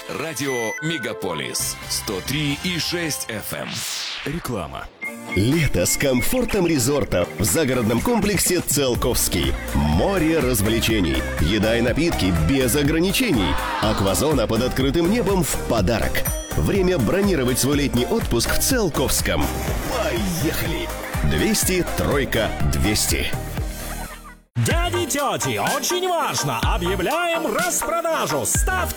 Радио Мегаполис 103,6 FM. Реклама. Лето с комфортом резорта в загородном комплексе «Циолковский». Море развлечений, еда и напитки без ограничений. Аквазона под открытым небом в подарок. Время бронировать свой летний отпуск в Циолковском. Поехали! 200 тройка 200. Дяди, тети, очень важно! Объявляем распродажу! Ставьте